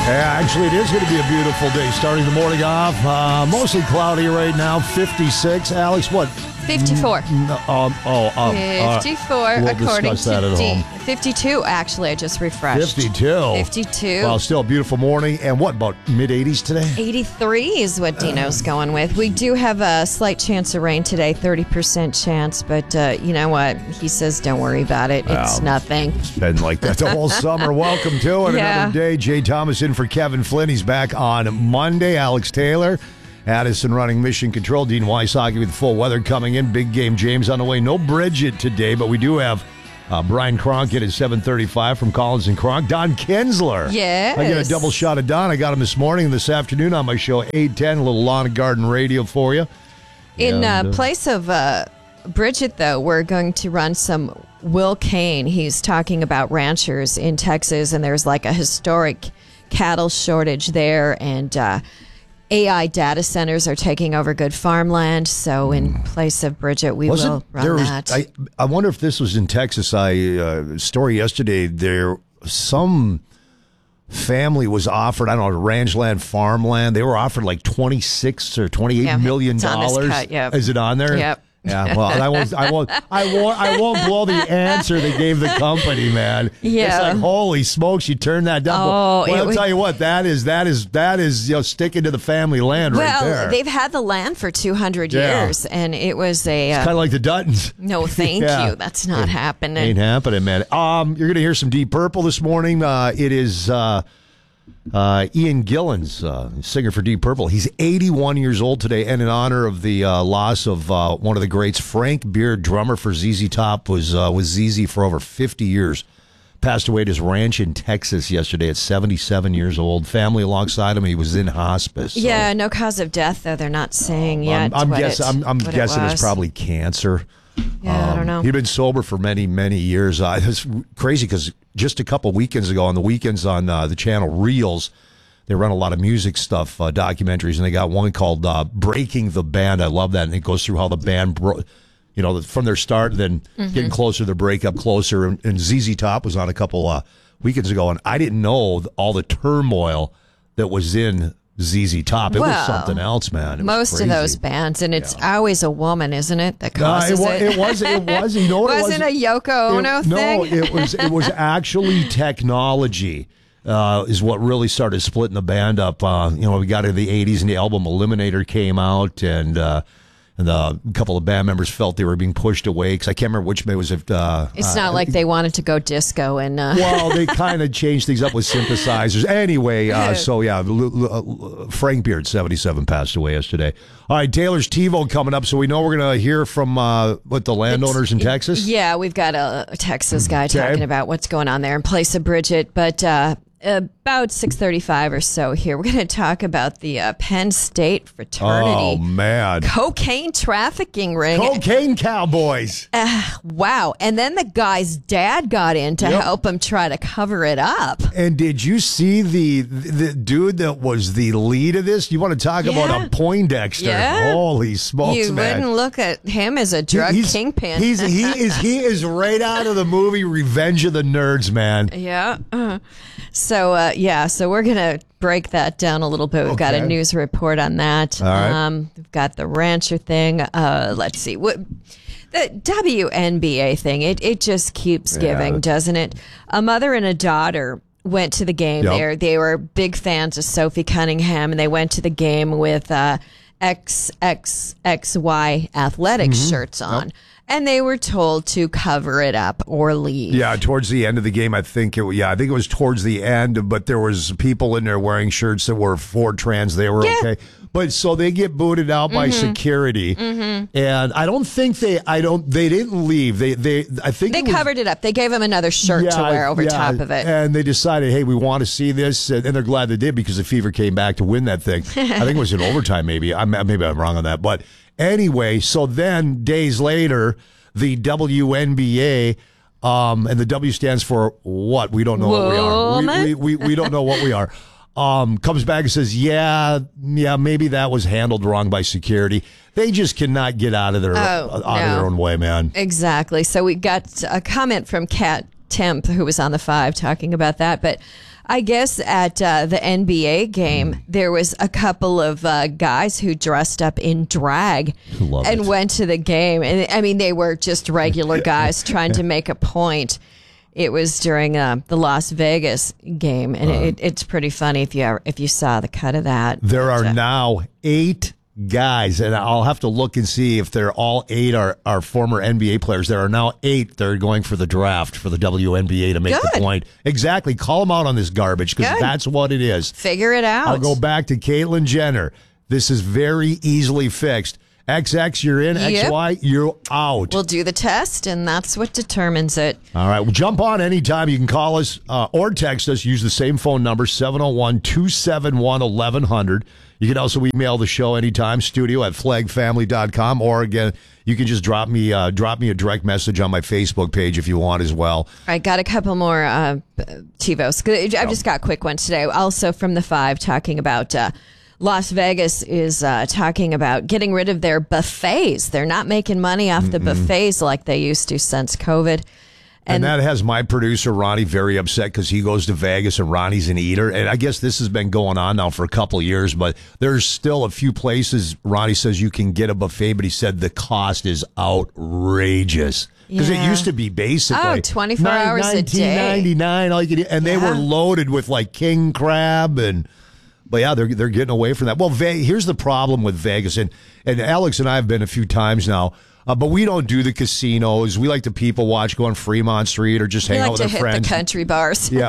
Yeah, actually, it is going to be a beautiful day. Starting the morning off, mostly cloudy right now. 56. Alex, what? 54. 54, we'll according discuss that to at home. 52, actually. I just refreshed. 52. 52. Well, still a beautiful morning. And what, about mid-80s today? 83 is what Dino's going with. We do have a slight chance of rain today, 30% chance. But you know what? He says don't worry about it. It's nothing. It's been like that the whole summer. Welcome to it. Another day. Jay Thomas in for Kevin Flynn. He's back on Monday. Alex Taylor. Addison running mission control. Dean Wysocki with full weather coming in. Big game James on the way. No Bridget today, but we do have Brian Cronkite at 7:35 from Collins and Kronk. Don Kinsler. Yes. I get a double shot of Don. I got him this morning and this afternoon on my show, 8:10. A little lawn and garden radio for you. In place of Bridget, though, we're going to run some Will Kane. He's talking about ranchers in Texas, and there's like a historic cattle shortage there, and AI data centers are taking over good farmland. So in place of Bridget, we will run that. I wonder if this was in Texas. Story yesterday, there some family was offered, I don't know, ranchland, farmland. They were offered like $26 or $28 million. It's on this cut, yep. Is it on there? Yep. Yeah, well, I won't blow the answer they gave the company, man. Yeah, it's like, holy smokes, you turned that down. Oh, well, I'll tell you what, that is sticking to the family land right there. Well, they've had the land for 200 years, and it was it's kind of like the Duttons. No, thank you. That's not happening. Ain't happening, man. You're gonna hear some Deep Purple this morning. It is Ian Gillan's, singer for Deep Purple. He's 81 years old today, and in honor of the loss of one of the greats, Frank Beard, drummer for ZZ Top, was with ZZ for over 50 years. Passed away at his ranch in Texas yesterday at 77 years old. Family alongside him. He was in hospice. So. Yeah, no cause of death, though. They're not saying yet. I'm guessing it's probably cancer. Yeah, I don't know. He'd been sober for many, many years. It's crazy because just a couple weekends ago, on the weekends on the channel Reels, they run a lot of music stuff, documentaries, and they got one called Breaking the Band. I love that. And it goes through how the band broke, from their start, then getting closer to their breakup, closer. And ZZ Top was on a couple weekends ago, and I didn't know all the turmoil that was in ZZ Top. It was something else, man. Most of those bands, and it's always a woman, isn't it, that causes it? It was. You know what? Wasn't a Yoko Ono thing? No, it was actually technology. Is what really started splitting the band up. We got into the 80s, and the album Eliminator came out, and a couple of band members felt they were being pushed away because I can't remember which was it. It's not like they wanted to go disco and. Well, they kind of changed things up with synthesizers. Anyway, Frank Beard, 77, passed away yesterday. All right, Taylor's TiVo coming up, so we know we're going to hear from the landowners in Texas. Yeah, we've got a Texas guy talking about what's going on there in place of Bridget, but. About 6:35 or so here, we're going to talk about the Penn State fraternity. Oh, man. Cocaine trafficking ring. Cocaine cowboys. Wow. And then the guy's dad got in to help him try to cover it up. And did you see the dude that was the lead of this? You want to talk about a Poindexter? Yeah. Holy smokes, man. You wouldn't look at him as a drug kingpin. He is right out of the movie Revenge of the Nerds, man. Yeah. So we're going to break that down a little bit. We've got a news report on that. All right. We've got the rancher thing. Let's see. The WNBA thing, it just keeps giving, doesn't it? A mother and a daughter went to the game. Yep. They were big fans of Sophie Cunningham, and they went to the game with XXXY athletics shirts on. Yep. And they were told to cover it up or leave. Yeah, towards the end of the game, I think it was towards the end, but there was people in there wearing shirts that were for trans. They were okay. But so they get booted out by security. Mm-hmm. And I don't think they didn't leave. I think they covered it up. They gave them another shirt to wear over top of it. And they decided, hey, we want to see this. And they're glad they did because the Fever came back to win that thing. I think it was in overtime, maybe. Maybe I'm wrong on that. But anyway, so then days later, the WNBA, and the W stands for what? We don't know what we are. We don't know what we are. Comes back and says, yeah, maybe that was handled wrong by security. They just cannot get out of their own way, man. Exactly. So we got a comment from Kat Temp, who was on the 5, talking about that. But I guess at the NBA game, there was a couple of guys who dressed up in drag and went to the game. And I mean, they were just regular guys trying to make a point. It was during the Las Vegas game, and it's pretty funny if you saw the cut of that. There are now 8 guys, and I'll have to look and see if they're all 8 are former NBA players. There are now 8 that are going for the draft for the WNBA to make the point. Exactly. Call them out on this garbage because that's what it is. Figure it out. I'll go back to Caitlyn Jenner. This is very easily fixed. XX, you're in. Yep. XY, you're out. We'll do the test, and that's what determines it. All right. Well, jump on anytime. You can call us or text us. Use the same phone number, 701-271-1100. You can also email the show anytime, studio@flagfamily.com. Or, again, you can just drop me a direct message on my Facebook page if you want as well. I got a couple more TiVos. I've just got quick ones today. Also from the 5 talking about Las Vegas is talking about getting rid of their buffets. They're not making money off the buffets like they used to since COVID. And that has my producer, Ronnie, very upset because he goes to Vegas and Ronnie's an eater. And I guess this has been going on now for a couple of years, but there's still a few places Ronnie says you can get a buffet, but he said the cost is outrageous. Because it used to be basically 24 hours a day. $19.99, all you could eat, and they were loaded with like king crab But yeah, they're getting away from that. Well, here's the problem with Vegas, and Alex and I have been a few times now. But we don't do the casinos. We like to people watch, go on Fremont Street, or just hang out with our friends. We like to hit the country bars. Yeah.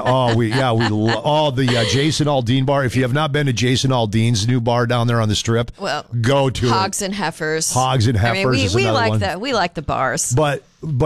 The Jason Aldean bar. If you have not been to Jason Aldean's new bar down there on the Strip, go to Hogs and Heifers. Hogs and Heifers. I mean, we like that. We like the bars. But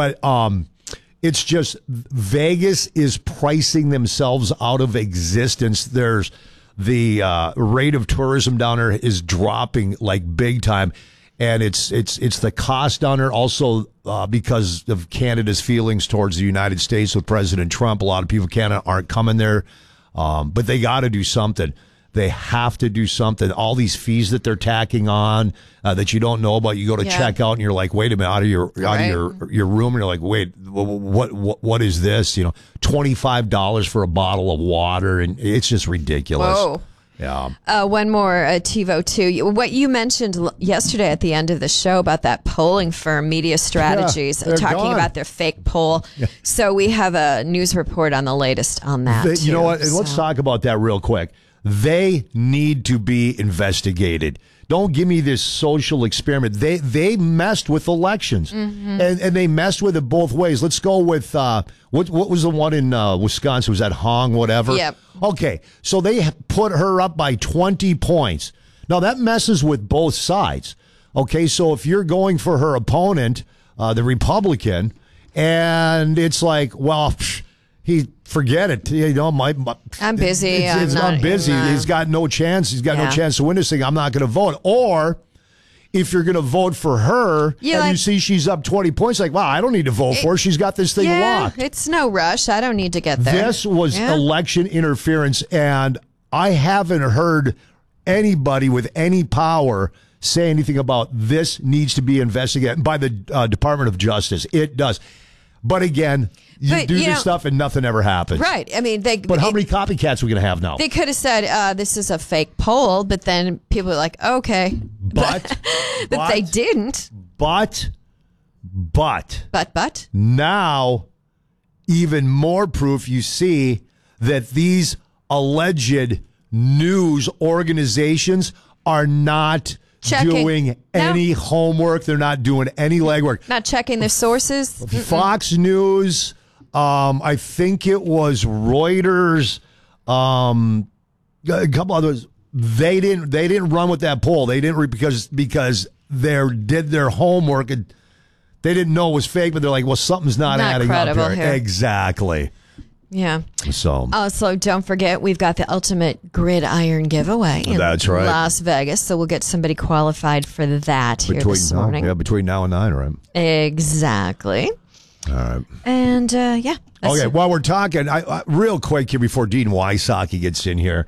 it's just Vegas is pricing themselves out of existence. There's the rate of tourism down there is dropping like big time. And it's the cost down there also because of Canada's feelings towards the United States with President Trump. A lot of people in Canada aren't coming there, but they got to do something. They have to do something. All these fees that they're tacking on that you don't know about, you go to check out and you're like, wait a minute, out of your room, and you're like, wait, what is this? $25 for a bottle of water, and it's just ridiculous. Whoa. Yeah. One more TiVo too. What you mentioned yesterday at the end of the show about that polling firm, Media Strategies, talking about their fake poll. Yeah. So we have a news report on the latest on that. You know what? Let's talk about that real quick. They need to be investigated. Don't give me this social experiment. They messed with elections, and they messed with it both ways. Let's go with what was the one in Wisconsin? Was that Hong whatever? Yep. Okay, so they put her up by 20 points. Now that messes with both sides. Okay, so if you're going for her opponent, the Republican, and it's like, well, forget it. I'm busy. I'm busy. He's got no chance. He's got no chance to win this thing. I'm not going to vote. Or if you're going to vote for her you see she's up 20 points, like, wow, I don't need to vote for her. She's got this thing locked. It's no rush. I don't need to get there. This was election interference, and I haven't heard anybody with any power say anything about this needs to be investigated by the Department of Justice. It does. But again, you do this stuff and nothing ever happens. Right. I mean, But how many copycats are we going to have now? They could have said, this is a fake poll, but then people are like, okay. But they didn't. But now, even more proof you see that these alleged news organizations are not doing any homework. They're not doing any legwork. Not checking their sources. Fox News, I think it was Reuters, a couple others. They didn't run with that poll. They didn't because they did their homework and they didn't know it was fake. But they're like, well, something's not adding up here. Exactly. Yeah. So also, don't forget, we've got the ultimate gridiron giveaway in Las Vegas. So we'll get somebody qualified for that here this morning. Yeah, between now and 9, right? Exactly. All right. And okay. While we're talking, I real quick here before Dean Wysocki gets in here,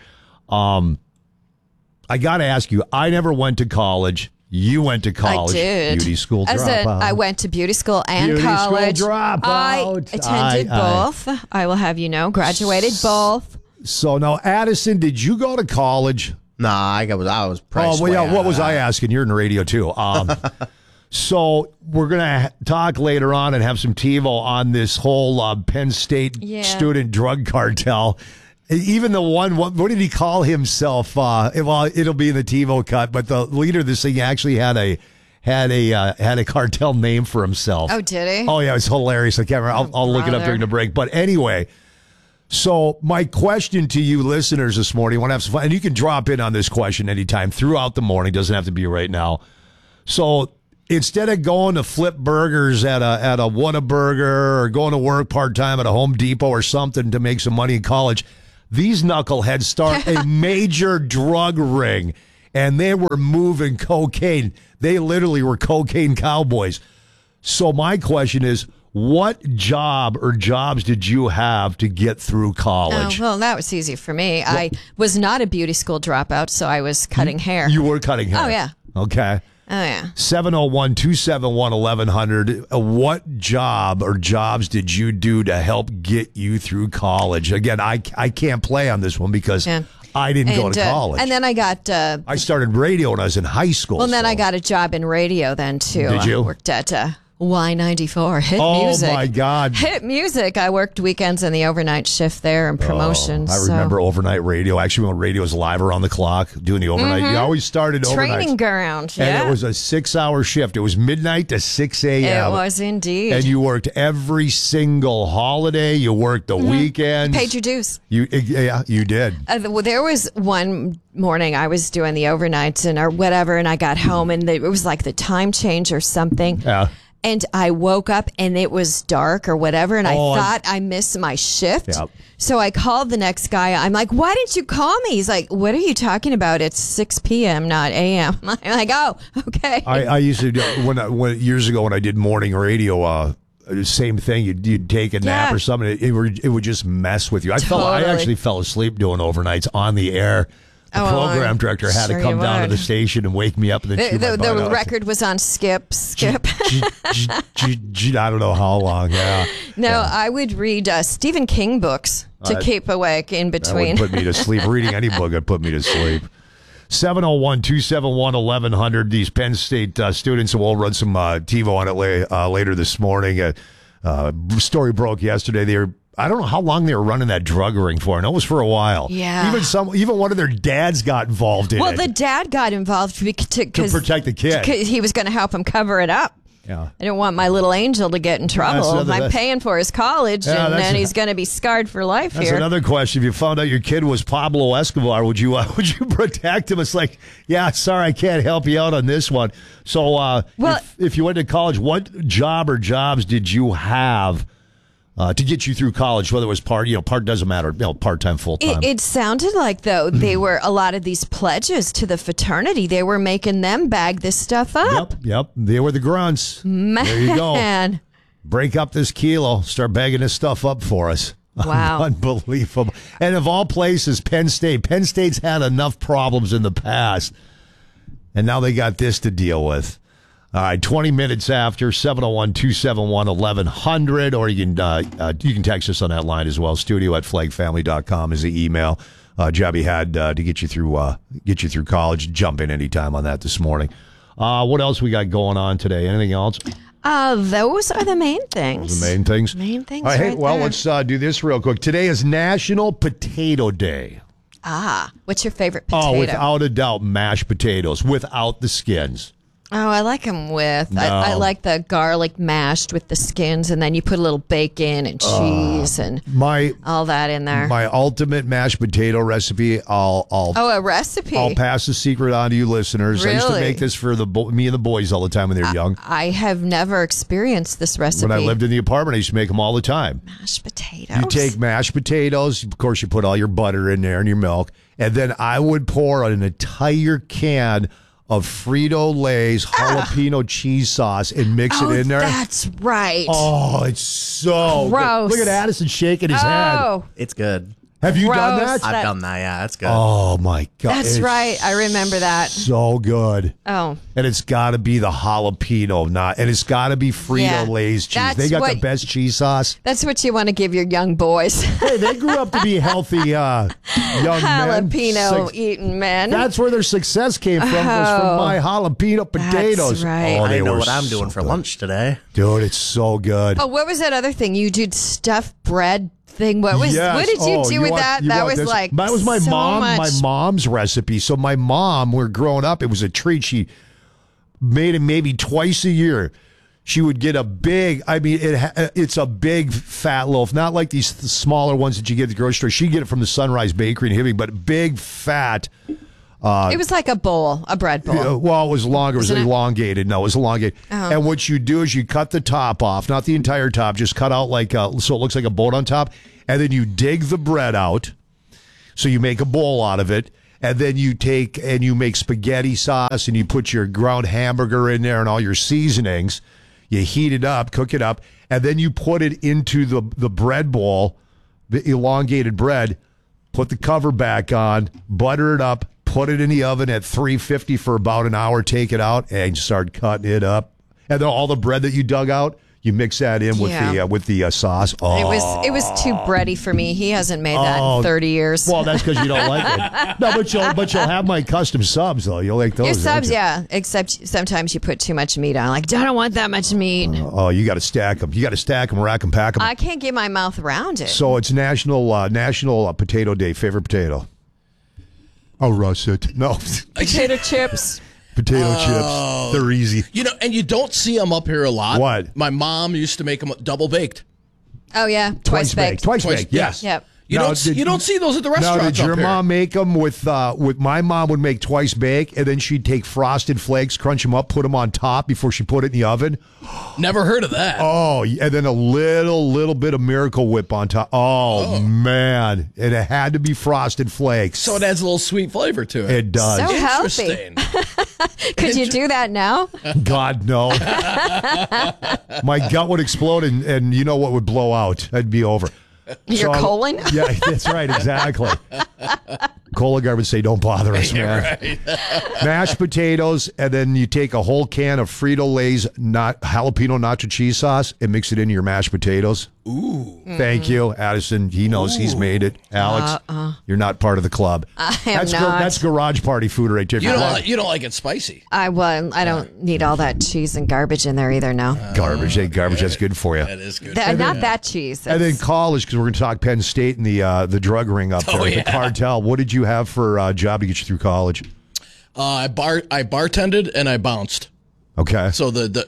I got to ask you. I never went to college. You went to college. I did. Beauty school dropout. I went to beauty school and college. Beauty school dropout. I attended both. I will have you know, graduated both. So now, Addison, did you go to college? Nah, I was priced. Oh, well, yeah. What was I asking? You're in the radio too. So we're gonna talk later on and have some TiVo on this whole Penn State student drug cartel. Even the one, what did he call himself? Well, it'll be in the TiVo cut. But the leader of this thing actually had a cartel name for himself. Oh, did he? Oh, yeah, it's hilarious. I can't remember. I'll look it up during the break. But anyway. So my question to you listeners this morning, want to have some fun, and you can drop in on this question anytime throughout the morning. Doesn't have to be right now. So instead of going to flip burgers at a Whataburger or going to work part-time at a Home Depot or something to make some money in college, these knuckleheads start a major drug ring, and they were moving cocaine. They literally were cocaine cowboys. So my question is, what job or jobs did you have to get through college? Oh, well, that was easy for me. I was not a beauty school dropout, so I was cutting hair. You were cutting hair? Oh, yeah. Okay. Oh, yeah. 701-271-1100. What job or jobs did you do to help get you through college? Again, I can't play on this one because I didn't go to college. And then I got... I started radio when I was in high school. Well, then I got a job in radio then, too. Did you? I worked at... Y94 Hit Music. Oh my God! Hit Music. I worked weekends in the overnight shift there and promotions. I remember overnight radio. Actually, when radio was live around the clock, doing the overnight. You always started overnight. Training ground. Yeah. And it was a 6-hour shift. It was midnight to 6 a.m. It was indeed. And you worked every single holiday. You worked the weekends. You paid your dues. You did. There was one morning I was doing the overnights or whatever, and I got home and it was like the time change or something. Yeah. And I woke up and it was dark or whatever, and I thought I missed my shift. Yep. So I called the next guy. I'm like, why didn't you call me? He's like, what are you talking about? It's 6 p.m., not a.m. I'm like, oh, okay. I used to, when years ago when I did morning radio, same thing. You'd take a nap or something. It would just mess with you. I actually fell asleep doing overnights on the air. The program director had to come down to the station and wake me up. And then the record was on skip. I don't know how long. Yeah. No, I would read Stephen King books to keep awake in between. That would put me to sleep. Reading any book would put me to sleep. 701-271-1100. These Penn State students, and we'll run some TiVo on it later this morning. Story broke yesterday. I don't know how long they were running that drug ring for. I know it was for a while. Yeah. Even one of their dads got involved in it. Well, the dad got involved to protect the kid. He was going to help him cover it up. Yeah. I don't want my little angel to get in trouble. I'm paying for his college, and then he's going to be scarred for life that's here. That's another question. If you found out your kid was Pablo Escobar, would you protect him? It's like, yeah, sorry, I can't help you out on this one. So, if you went to college, what job or jobs did you have to get you through college, whether it was part doesn't matter, part-time, full-time? It sounded like, though, they were a lot of these pledges to the fraternity. They were making them bag this stuff up. Yep. They were the grunts. Man. There you go. Break up this kilo. Start bagging this stuff up for us. Wow. Unbelievable. And of all places, Penn State. Penn State's had enough problems in the past, and now they got this to deal with. All right, 20 minutes after, 701-271-1100, or you can text us on that line as well. Studio@flagfamily.com is the email. Job you had to get you through college. Jump in anytime on that this morning. What else we got going on today? Anything else? Those are the main things. The main things? Main things. All right, right there. Let's do this real quick. Today is National Potato Day. What's your favorite potato? Oh, without a doubt, mashed potatoes, without the skins. Oh, I like them with. No. I like the garlic mashed with the skins, and then you put a little bacon and cheese and all that in there. My ultimate mashed potato recipe. A recipe. I'll pass the secret on to you listeners. Really? I used to make this for me and the boys all the time when they were young. I have never experienced this recipe. When I lived in the apartment, I used to make them all the time. Mashed potatoes. You take mashed potatoes. Of course, you put all your butter in there and your milk, and then I would pour an entire can of Frito-Lay's jalapeno cheese sauce and mix it in there. That's right. Oh, it's so gross. good. Look at Addison shaking his head. It's good. Have you done Gross. that? I've done that. Yeah, that's good. Oh my God. That's It's right. I remember that. So good. Oh. And it's got to be the jalapeno, and it's got to be Frito-Lay's cheese. That's They got the what- best cheese sauce. That's what you want to give your young boys. Hey, they grew up to be healthy young men. Jalapeno eating men. That's where their success came from, was from my jalapeno potatoes. That's right. Oh, I they know were what I'm doing so for good. lunch today. Dude, it's so good. Oh, what was that other thing? You did stuffed bread thing. What Yes. did you Oh, do with want- that? you That want was this? like That was my so mom. much. My mom's recipe. So my mom, when we were growing up, it was a treat. She made it maybe twice a year. She would get a big. I mean, it's a big fat loaf, not like these smaller ones that you get at the grocery store. She'd get it from the Sunrise Bakery in Hibbing, but big fat. It was like a bowl, a bread bowl. Well, it was longer. It was Isn't it? elongated. No, it was elongated. Oh. And what you do is you cut the top off, not the entire top, just cut out like so it looks like a boat on top. And then you dig the bread out. So you make a bowl out of it. And then you take and you make spaghetti sauce and you put your ground hamburger in there and all your seasonings. You heat it up, cook it up, and then you put it into the bread bowl, the elongated bread, put the cover back on, butter it up, put it in the oven at 350 for about an hour, take it out, and start cutting it up. And then all the bread that you dug out, you mix that in with Yeah. the sauce. Oh. It was too bready for me. He hasn't made that in 30 years. Well, that's because you don't like it. No, but you'll have my custom subs though. You'll like those. Your won't subs, you? yeah. Except sometimes you put too much meat on. Like, I don't want that much meat. Oh, you got to stack them. You got to stack them, rack them, pack them. I can't get my mouth around it. So it's National Potato Day. Favorite potato? Oh, russet. No, Potato chips. potato chips. They're easy. You know, and you don't see them up here a lot. What? My mom used to make them double baked. Oh, yeah. Twice baked. Twice baked. Yes. Yep. You Now, don't see those at the Now, restaurants did your up here. mom make them with my mom would make twice bake, and then she'd take Frosted Flakes, crunch them up, put them on top before she put it in the oven. Never heard of that. Oh, and then a little bit of Miracle Whip on top. Oh, man. And it had to be Frosted Flakes. So it adds a little sweet flavor to it. It does. So healthy. Interesting. Could you do that now? God, no. My gut would explode, and you know what would blow out? I'd be over. Your colon? Yeah, that's right, exactly. Cologar would say, don't bother us, man. Mashed potatoes, and then you take a whole can of Frito-Lay's jalapeno nacho cheese sauce and mix it into your mashed potatoes. Ooh. Thank you, Addison. He knows he's made it. Alex, you're not part of the club. I am not. That's garage party food right there. You don't like it spicy. I don't need all that cheese and garbage in there either now. Garbage, garbage. That's good for you. That is good. Not that cheese. And then college, because we're going to talk Penn State and the drug ring up there, the cartel. What did you have for a job to get you through college? I bartended and I bounced. Okay. So the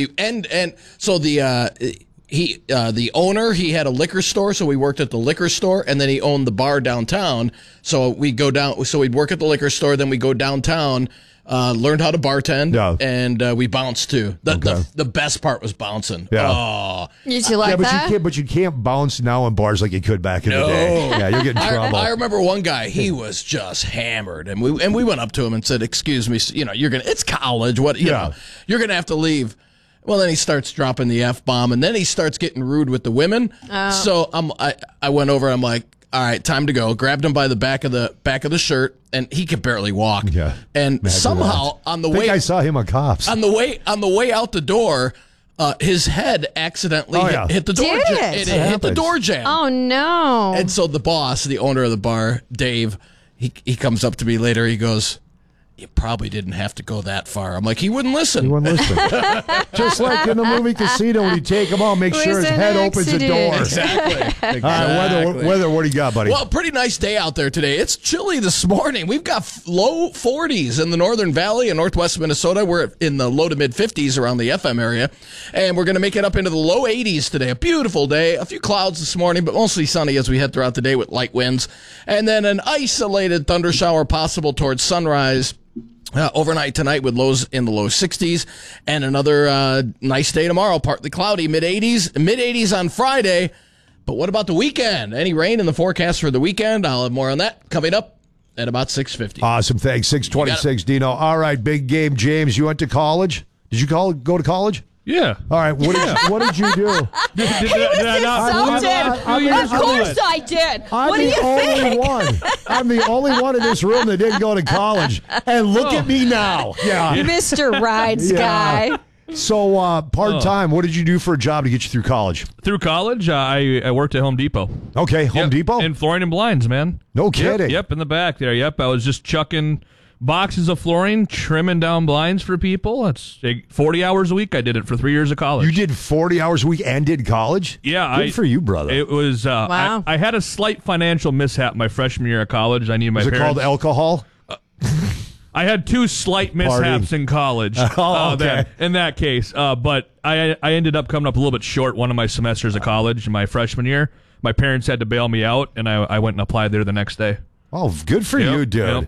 owner, he had a liquor store, so we worked at the liquor store, and then he owned the bar downtown. So we'd work at the liquor store, then we go downtown, learned how to bartend, and we bounced too. The best part was bouncing. Yeah. Oh, Did you like that? But you can't bounce now in bars like you could back in the day. Yeah, you'll get in trouble. I remember one guy, he was just hammered, and we went up to him and said, "Excuse me, it's college. You're gonna have to leave." Well, then he starts dropping the F-bomb, and then he starts getting rude with the women. So I went over, and I'm like, all right, time to go. Grabbed him by the back of the shirt, and he could barely walk. Yeah. And somehow on the way, I saw him on Cops. on the way out the door, his head accidentally hit the door. Did it? It hit the door jam. Oh, no. And so the boss, the owner of the bar, Dave, he comes up to me later. He goes, "You probably didn't have to go that far." I'm like, he wouldn't listen. He wouldn't listen. Just like in the movie Casino, when you take him out, make sure his head opens the door. Exactly. Weather, what do you got, buddy? Well, pretty nice day out there today. It's chilly this morning. We've got low 40s in the Northern Valley and Northwest Minnesota. We're in the low to mid 50s around the FM area. And we're going to make it up into the low 80s today. A beautiful day. A few clouds this morning, but mostly sunny as we head throughout the day with light winds. And then an isolated thunder shower possible towards sunrise. Overnight tonight with lows in the low 60s, and another nice day tomorrow, partly cloudy, mid 80s on Friday. But what about the weekend? Any rain in the forecast for the weekend? I'll have more on that coming up at about 6:50. Awesome, thanks. 6:26, Dino. All right, big game, James. You went to college? Did you go to college? Yeah. All right. What did you do? Did I not? Of course I did. What do you think? I'm the only one in this room that didn't go to college. And look at me now. Yeah. Mr. Rides guy. So part-time, what did you do for a job to get you through college? Through college, I worked at Home Depot. Okay, Home Depot? In flooring and blinds, man. No kidding. Yep, in the back there. Yep, I was just chucking boxes of flooring, trimming down blinds for people. It's 40 hours a week. I did it for 3 years of college. You did 40 hours a week and did college? Yeah. Good for you, brother. It was, wow. I had a slight financial mishap my freshman year of college. I needed my parents. Is it called alcohol? I had 2 slight mishaps in college. Okay. In that case. But I ended up coming up a little bit short one of my semesters of college in my freshman year. My parents had to bail me out, and I went and applied there the next day. Oh, good for you, dude.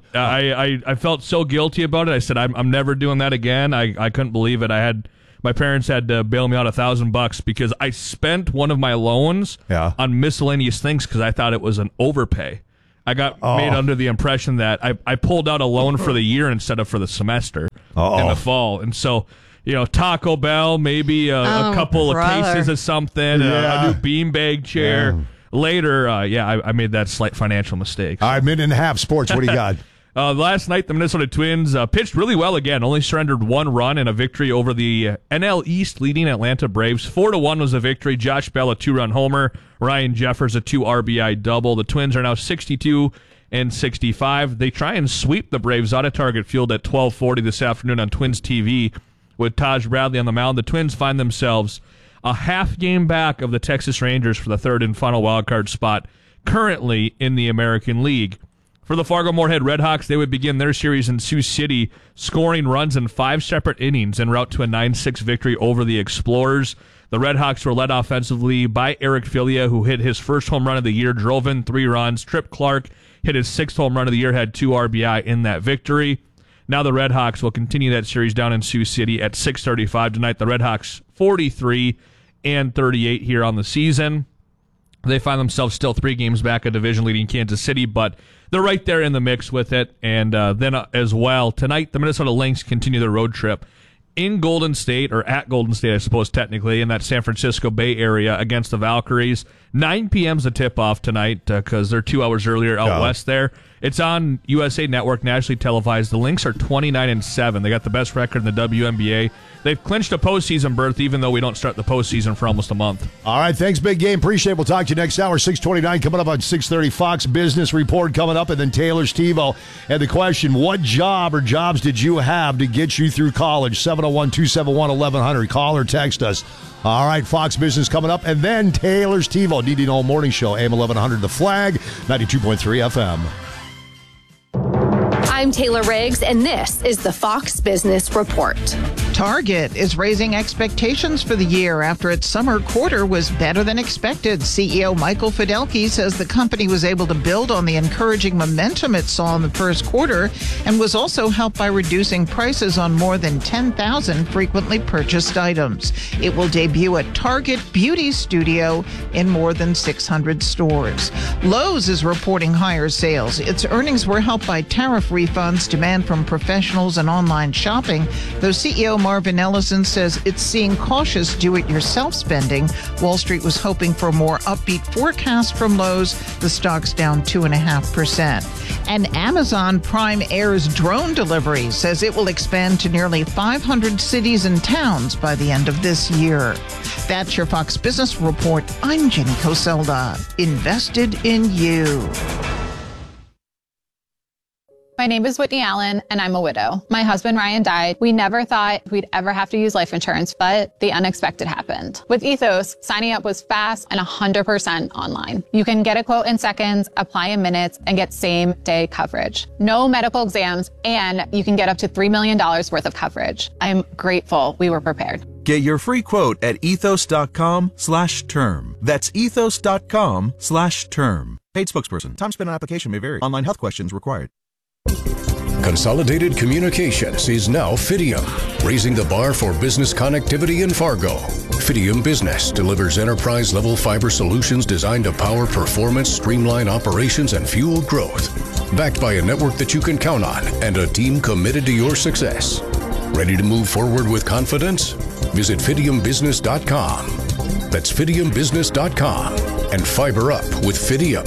I felt so guilty about it. I said, I'm never doing that again. I couldn't believe it. My parents had to bail me out $1,000 because I spent one of my loans on miscellaneous things because I thought it was an overpay. I got made under the impression that I pulled out a loan for the year instead of for the semester in the fall. And so, Taco Bell, maybe a couple of cases of something, a new beanbag chair. Yeah. Later, I made that slight financial mistake. All right, minute and a half. Sports, what do you got? Last night, the Minnesota Twins pitched really well again. Only surrendered 1 run in a victory over the NL East leading Atlanta Braves. 4-1 was the victory. Josh Bell, a 2-run homer. Ryan Jeffers, a 2 RBI double. The Twins are now 62 and 65. They try and sweep the Braves out of Target Field at 12:40 this afternoon on Twins TV with Taj Bradley on the mound. The Twins find themselves a half game back of the Texas Rangers for the third and final wildcard spot currently in the American League. For the Fargo-Moorhead Redhawks, they would begin their series in Sioux City, scoring runs in 5 separate innings en route to a 9-6 victory over the Explorers. The Redhawks were led offensively by Eric Filia, who hit his first home run of the year, drove in 3 runs. Trip Clark hit his 6th home run of the year, had 2 RBI in that victory. Now the Redhawks will continue that series down in Sioux City at 6:35 tonight. The Redhawks 43 and 38 here on the season. They find themselves still 3 games back of division-leading Kansas City, but they're right there in the mix with it. And then as well, tonight the Minnesota Lynx continue their road trip in Golden State, or at Golden State, I suppose, technically, in that San Francisco Bay Area against the Valkyries. 9 p.m.'s the tip-off tonight because they're 2 hours earlier out west there. It's on USA Network, nationally televised. The Lynx are 29-7. They got the best record in the WNBA. They've clinched a postseason berth, even though we don't start the postseason for almost a month. All right, thanks, Big Game. Appreciate it. We'll talk to you next hour, 6:29, coming up on 6:30. Fox Business Report coming up, and then Taylor's TiVo. And the question, what job or jobs did you have to get you through college? 701-271-1100. Call or text us. All right, Fox Business coming up, and then Taylor's TiVo. DD Noel Morning Show, AM 1100, The Flag, 92.3 FM. I'm Taylor Riggs, and this is the Fox Business Report. Target is raising expectations for the year after its summer quarter was better than expected. CEO Michael Fidelki says the company was able to build on the encouraging momentum it saw in the first quarter and was also helped by reducing prices on more than 10,000 frequently purchased items. It will debut a Target Beauty Studio in more than 600 stores. Lowe's is reporting higher sales. Its earnings were helped by tariff refunds, demand from professionals, and online shopping, though CEO Marvin Ellison says it's seeing cautious do-it-yourself spending. Wall Street was hoping for a more upbeat forecast from Lowe's. The stock's down 2.5%. And Amazon Prime Air's drone delivery says it will expand to nearly 500 cities and towns by the end of this year. That's your Fox Business Report. I'm Jenny Coselda. Invested in you. My name is Whitney Allen, and I'm a widow. My husband, Ryan, died. We never thought we'd ever have to use life insurance, but the unexpected happened. With Ethos, signing up was fast and 100% online. You can get a quote in seconds, apply in minutes, and get same-day coverage. No medical exams, and you can get up to $3 million worth of coverage. I'm grateful we were prepared. Get your free quote at ethos.com/term. That's ethos.com/term. Paid spokesperson. Time spent on application may vary. Online health questions required. Consolidated Communications is now Fidium, raising the bar for business connectivity in Fargo. Fidium Business delivers enterprise-level fiber solutions designed to power performance, streamline operations, and fuel growth. Backed by a network that you can count on and a team committed to your success. Ready to move forward with confidence? Visit fidiumbusiness.com. That's fidiumbusiness.com and fiber up with Fidium.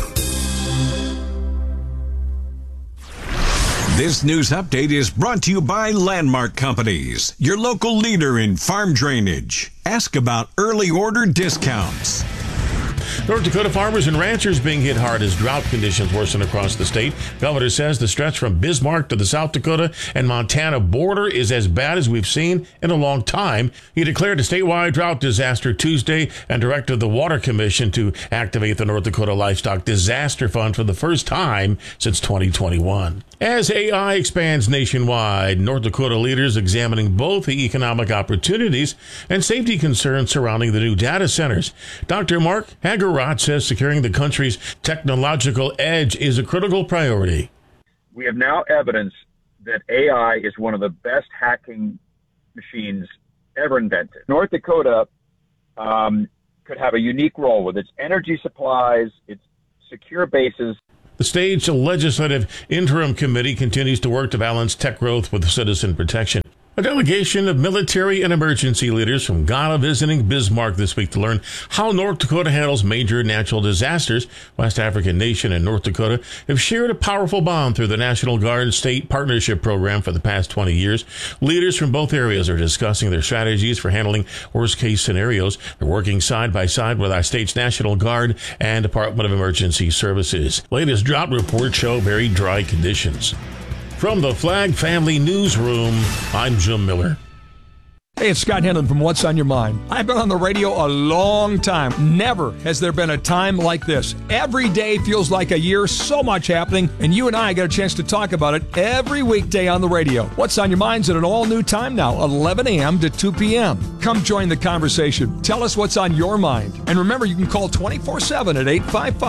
This news update is brought to you by Landmark Companies, your local leader in farm drainage. Ask about early order discounts. North Dakota farmers and ranchers being hit hard as drought conditions worsen across the state. Governor says the stretch from Bismarck to the South Dakota and Montana border is as bad as we've seen in a long time. He declared a statewide drought disaster Tuesday and directed the Water Commission to activate the North Dakota Livestock Disaster Fund for the first time since 2021. As AI expands nationwide, North Dakota leaders examining both the economic opportunities and safety concerns surrounding the new data centers. Dr. Mark Hageroth says securing the country's technological edge is a critical priority. We have now evidence that AI is one of the best hacking machines ever invented. North Dakota could have a unique role with its energy supplies, its secure bases. The state's legislative interim committee continues to work to balance tech growth with citizen protection. A delegation of military and emergency leaders from Ghana visiting Bismarck this week to learn how North Dakota handles major natural disasters. West African nation and North Dakota have shared a powerful bond through the National Guard State Partnership Program for the past 20 years. Leaders from both areas are discussing their strategies for handling worst-case scenarios. They're working side by side with our state's National Guard and Department of Emergency Services. Latest drought reports show very dry conditions. From the Flag Family Newsroom, I'm Jim Miller. Hey, it's Scott Henlon from What's on Your Mind. I've been on the radio a long time. Never has there been a time like this. Every day feels like a year, so much happening, and you and I get a chance to talk about it every weekday on the radio. What's on Your Mind's at an all-new time now, 11 a.m. to 2 p.m. Come join the conversation. Tell us what's on your mind. And remember, you can call 24/7 at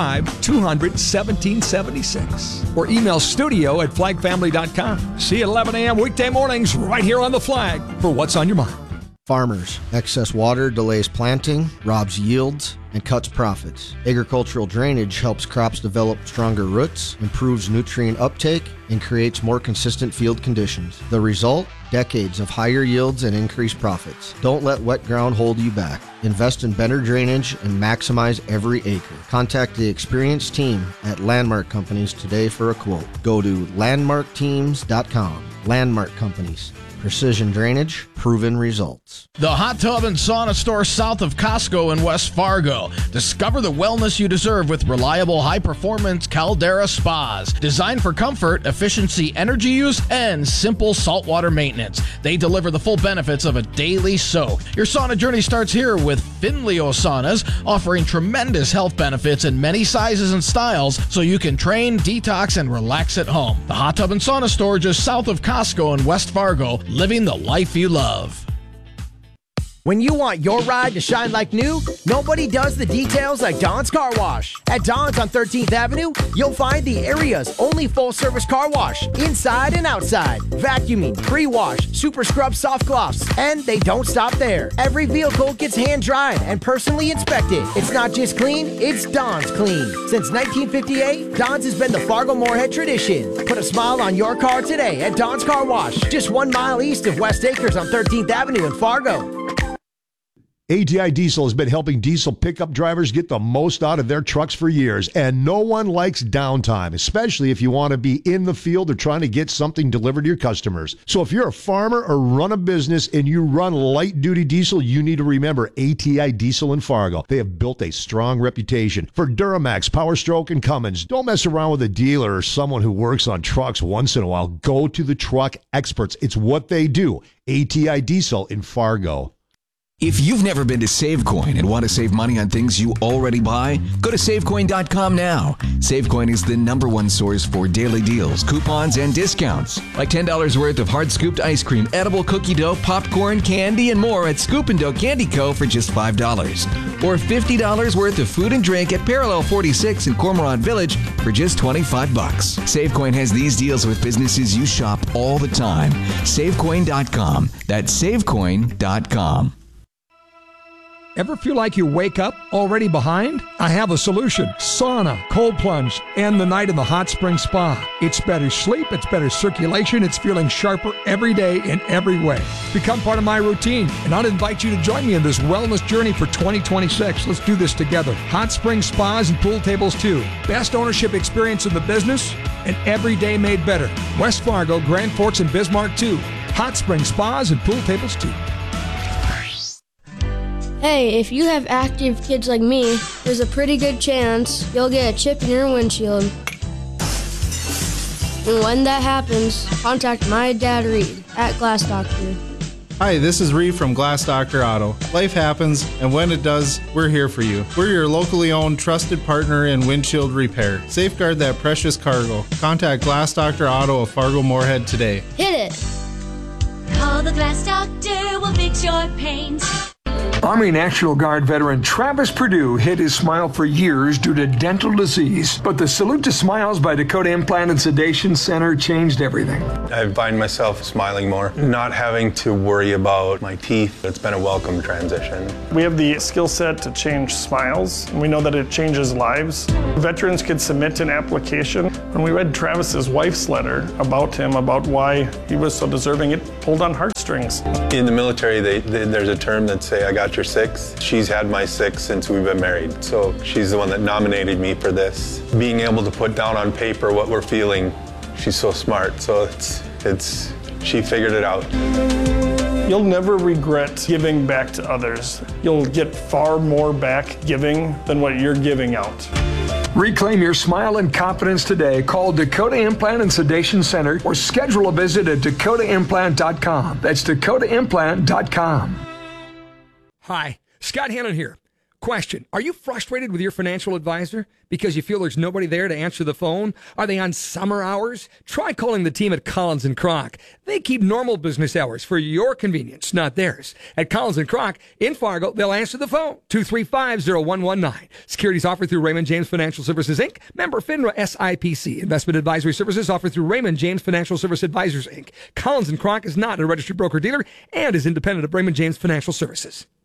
855-200-1776 or email studio@flagfamily.com. See you at 11 a.m. weekday mornings right here on the Flag for What's on Your Mind. Farmers. Excess water delays planting, robs yields, and cuts profits. Agricultural drainage helps crops develop stronger roots, improves nutrient uptake, and creates more consistent field conditions. The result? Decades of higher yields and increased profits. Don't let wet ground hold you back. Invest in better drainage and maximize every acre. Contact the experienced team at Landmark Companies today for a quote. Go to landmarkteams.com. Landmark Companies. Precision drainage, proven results. The Hot Tub and Sauna Store south of Costco in West Fargo. Discover the wellness you deserve with reliable, high-performance Caldera spas. Designed for comfort, efficiency, energy use, and simple saltwater maintenance. They deliver the full benefits of a daily soak. Your sauna journey starts here with Finleo Saunas, offering tremendous health benefits in many sizes and styles so you can train, detox, and relax at home. The Hot Tub and Sauna Store just south of Costco in West Fargo. Living the life you love. When you want your ride to shine like new, nobody does the details like Don's Car Wash. At Don's on 13th Avenue, you'll find the area's only full-service car wash, inside and outside. Vacuuming, pre-wash, super scrub soft gloss, and they don't stop there. Every vehicle gets hand-dried and personally inspected. It's not just clean, it's Don's clean. Since 1958, Don's has been the Fargo-Moorhead tradition. Put a smile on your car today at Don's Car Wash, just 1 mile east of West Acres on 13th Avenue in Fargo. ATI Diesel has been helping diesel pickup drivers get the most out of their trucks for years, and no one likes downtime, especially if you want to be in the field or trying to get something delivered to your customers. So if you're a farmer or run a business and you run light-duty diesel, you need to remember ATI Diesel in Fargo. They have built a strong reputation for Duramax, Power Stroke, and Cummins. Don't mess around with a dealer or someone who works on trucks once in a while. Go to the truck experts. It's what they do. ATI Diesel in Fargo. If you've never been to SaveCoin and want to save money on things you already buy, go to SaveCoin.com now. SaveCoin is the #1 source for daily deals, coupons, and discounts. Like $10 worth of hard-scooped ice cream, edible cookie dough, popcorn, candy, and more at Scoop and Dough Candy Co. for just $5. Or $50 worth of food and drink at Parallel 46 in Cormorant Village for just $25. SaveCoin has these deals with businesses you shop all the time. SaveCoin.com. That's SaveCoin.com. Ever feel like you wake up already behind? I have a solution. Sauna, cold plunge, and the night in the hot spring spa. It's better sleep, it's better circulation, it's feeling sharper every day in every way. Become part of my routine, and I'll invite you to join me in this wellness journey for 2026. Let's do this together. Hot spring spas and pool tables too. Best ownership experience in the business, and every day made better. West Fargo, Grand Forks, and Bismarck too. Hot spring spas and pool tables too. Hey, if you have active kids like me, there's a pretty good chance you'll get a chip in your windshield. And when that happens, contact my dad Reed at Glass Doctor. Hi, this is Reed from Glass Doctor Auto. Life happens, and when it does, we're here for you. We're your locally owned, trusted partner in windshield repair. Safeguard that precious cargo. Contact Glass Doctor Auto of Fargo-Moorhead today. Hit it! Call the Glass Doctor, we'll fix your paint. Army National Guard veteran Travis Perdue hid his smile for years due to dental disease. But the Salute to Smiles by Dakota Implant and Sedation Center changed everything. I find myself smiling more, not having to worry about my teeth. It's been a welcome transition. We have the skill set to change smiles, and we know that it changes lives. Veterans could submit an application. When we read Travis's wife's letter about him, about why he was so deserving, it pulled on heartstrings. In the military, there's a term that say, I got your six. She's had my six since we've been married. So she's the one that nominated me for this. Being able to put down on paper what we're feeling, she's so smart. So she figured it out. You'll never regret giving back to others. You'll get far more back giving than what you're giving out. Reclaim your smile and confidence today. Call Dakota Implant and Sedation Center or schedule a visit at dakotaimplant.com. That's dakotaimplant.com. Hi, Scott Hannon here. Question, are you frustrated with your financial advisor because you feel there's nobody there to answer the phone? Are they on summer hours? Try calling the team at Collins & Kroc. They keep normal business hours for your convenience, not theirs. At Collins & Kroc in Fargo, they'll answer the phone, 235-0119. Securities offered through Raymond James Financial Services, Inc., member FINRA SIPC. Investment advisory services offered through Raymond James Financial Service Advisors, Inc. Collins & Kroc is not a registered broker-dealer and is independent of Raymond James Financial Services.